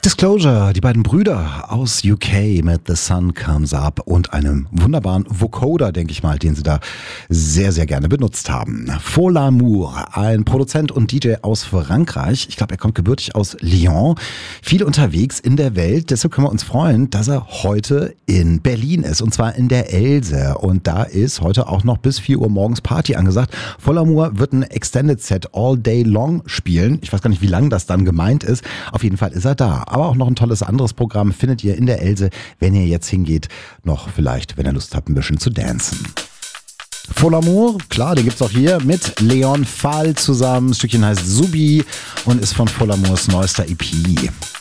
Disclosure, die beiden Brüder aus UK mit The Sun Comes Up und einem wunderbaren Vocoder, denke ich mal, den sie da sehr, sehr gerne benutzt haben. Faux L'Amour, ein Produzent und DJ aus Frankreich. Ich glaube, er kommt gebürtig aus Lyon. Viel unterwegs in der Welt. Deshalb können wir uns freuen, dass er heute in Berlin ist. Und zwar in der Else. Und da ist heute auch noch bis 4 Uhr morgens Party angesagt. Faux L'Amour wird ein Extended Set all day long spielen. Ich weiß gar nicht, wie lang das dann gemeint ist. Auf jeden Fall ist er da. Aber auch noch ein tolles anderes Programm findet ihr in der Else, wenn ihr jetzt hingeht, noch vielleicht, wenn ihr Lust habt, ein bisschen zu dancen. Faux L'Amour, klar, den gibt's auch hier mit Leon Fall zusammen. Das Stückchen heißt Subi und ist von Faux L'Amours neuester EP.